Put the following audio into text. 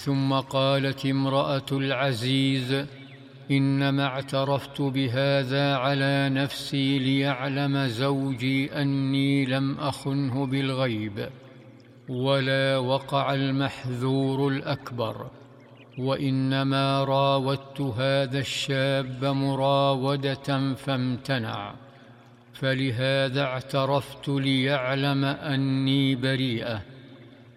ثم قالت امرأة العزيز: إنما اعترفت بهذا على نفسي ليعلم زوجي أني لم أخنه بالغيب، ولا وقع المحذور الأكبر، وإنما راودت هذا الشاب مراودة فامتنع، فلهذا اعترفت ليعلم أني بريئة.